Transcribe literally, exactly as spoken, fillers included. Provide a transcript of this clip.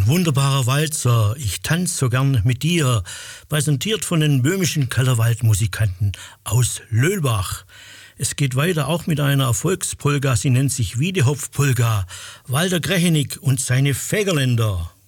Wunderbarer Walzer, ich tanz so gern mit dir, präsentiert von den böhmischen Kellerwald-Musikanten aus Löhlbach. Es geht weiter auch mit einer Erfolgspolka, sie nennt sich Wiedehopf-Polka, Walter Grechenig und seine Fägerländer.